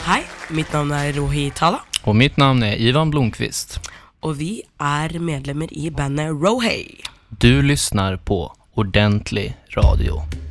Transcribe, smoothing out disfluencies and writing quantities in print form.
Hej, mitt namn är Rohi Tala. Och mitt namn är Ivan Blomqvist. Och vi är medlemmar i bandet Rohi. Du lyssnar på Ordentlig Radio.